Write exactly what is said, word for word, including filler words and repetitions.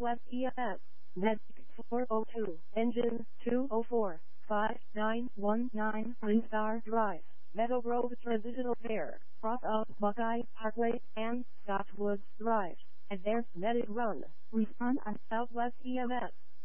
Southwest E M S, Medic four oh two, Engine two oh four, five nine one nine, Green Star Drive, Meadow Grove Transitional Fair, cross out Buckeye Parkway, and Scottswoods Drive. Advanced Medic Run. Respond on Southwest E M S.